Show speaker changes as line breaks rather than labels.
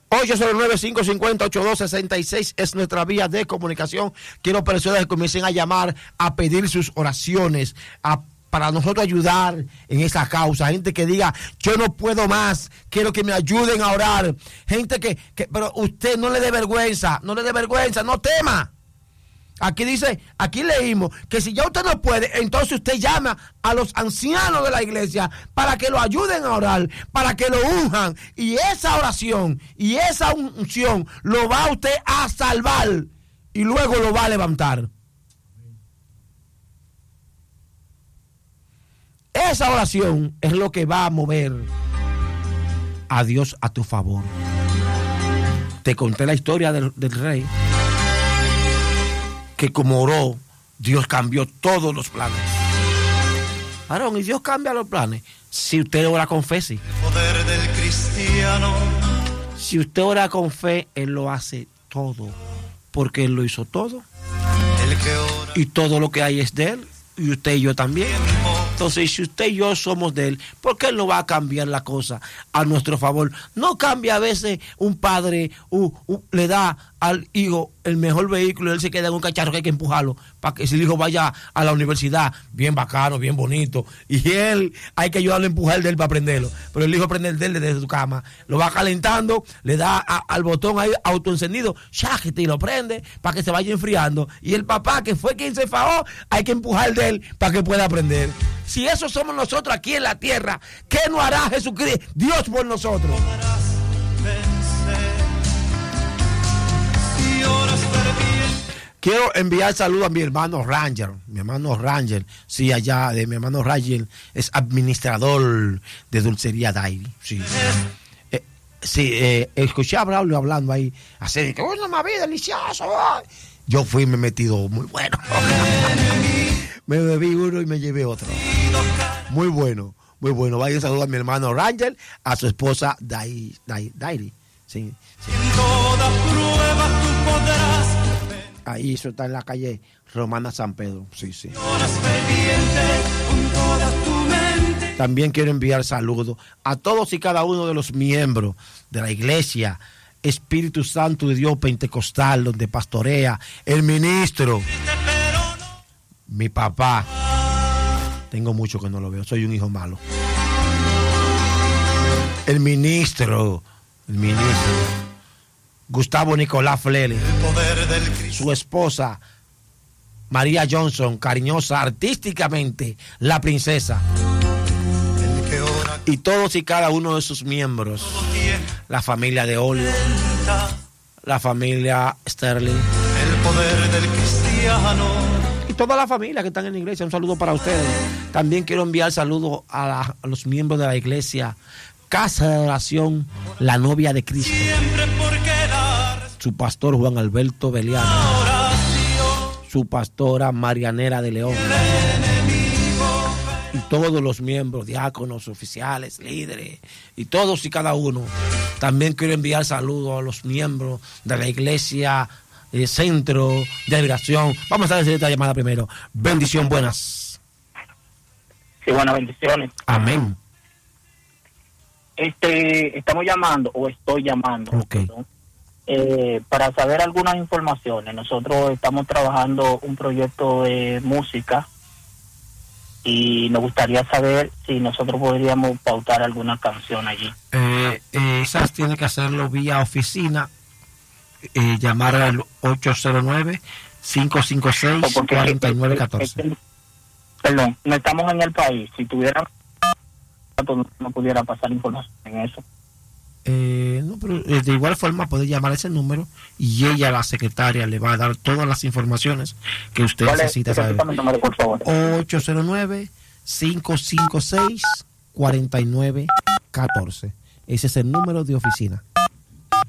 809-550-8266 es nuestra vía de comunicación. Quiero personas que comiencen a llamar, a pedir sus oraciones, para nosotros ayudar en esa causa. Gente que diga, yo no puedo más, quiero que me ayuden a orar. Gente que pero usted no le dé vergüenza, no tema. Aquí dice, aquí leímos que si ya usted no puede, entonces usted llama a los ancianos de la iglesia para que lo ayuden a orar, para que lo unjan, y esa oración y esa unción lo va a usted a salvar y luego lo va a levantar. Esa oración es lo que va a mover a Dios a tu favor. Te conté la historia del rey, que como oró, Dios cambió todos los planes. Aarón, ¿y Dios cambia los planes? Si usted ora con fe, sí. El poder del cristiano. Si usted ora con fe, Él lo hace todo, porque Él lo hizo todo. El que ora. Y todo lo que hay es de Él, y usted y yo también. Entonces, si usted y yo somos de Él, ¿por qué Él no va a cambiar la cosa a nuestro favor? No cambia a veces un padre, le da al hijo el mejor vehículo y él se queda en un cacharro que hay que empujarlo para que si el hijo vaya a la universidad, bien bacano, bien bonito, y él hay que ayudarlo a empujar de él para aprenderlo, pero el hijo aprende de él desde su cama, lo va calentando, le da al botón ahí autoencendido, cháquete, y lo prende para que se vaya enfriando, y el papá que fue quien se fajó, hay que empujar de él para que pueda aprender. Si eso somos nosotros aquí en la tierra, ¿qué no hará Jesucristo, Dios por nosotros? Quiero enviar saludos a mi hermano Ranger. Sí, allá de mi hermano Ranger es administrador de Dulcería Dairy. Sí. Escuché a Braulio hablando ahí, así que bueno, más bien delicioso. Yo fui y me he metido muy bueno. Me bebí uno y me llevé otro. Muy bueno. Vaya un saludo a mi hermano Ranger, a su esposa Dairy. Sí. En toda prueba tú podrás. Ahí eso está en la calle Romana San Pedro. Sí. También quiero enviar saludos a todos y cada uno de los miembros de la iglesia Espíritu Santo de Dios Pentecostal, donde pastorea el ministro, mi papá. Tengo mucho que no lo veo, soy un hijo malo. El ministro Gustavo Nicolás Flele, su esposa María Johnson, cariñosa artísticamente, la princesa, y todos y cada uno de sus miembros, la familia de Olio, la familia Sterling, el poder del cristiano, y toda la familia que están en la iglesia. Un saludo para ustedes. También quiero enviar saludos a los miembros de la iglesia Casa de Oración, la Novia de Cristo, su pastor Juan Alberto Beliano, su pastora Marianera de León, y todos los miembros, diáconos, oficiales, líderes, y todos y cada uno. También quiero enviar saludos a los miembros de la iglesia Centro de Adoración. Vamos a hacer esta llamada primero. Bendición, buenas.
Sí, buenas bendiciones.
Amén.
Estamos llamando, o estoy llamando,
okay,
para saber algunas informaciones. Nosotros estamos trabajando un proyecto de música y nos gustaría saber si nosotros podríamos pautar alguna canción allí.
Esas tiene que hacerlo vía oficina, llamar al 809-556-4914.
Perdón, no estamos en el país. Si tuviera no pudiera pasar información en eso.
No, pero de igual forma puede llamar a ese número y ella, la secretaria, le va a dar todas las informaciones que usted necesita saber.
Por favor.
809-556-4914. Ese es el número de oficina.